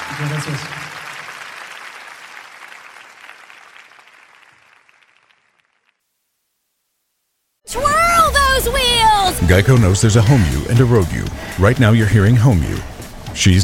Muchas gracias. Twirl those wheels! Geico knows there's a home you and a road you. Right now you're hearing home you. She's